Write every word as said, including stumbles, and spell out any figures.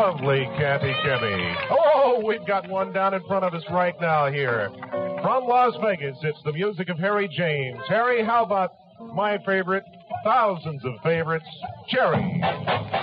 lovely Kathy Kimmy. Oh, we've got one down in front of us right now here. From Las Vegas, it's the music of Harry James. Harry, how about my favorite, thousands of favorites, Cherry?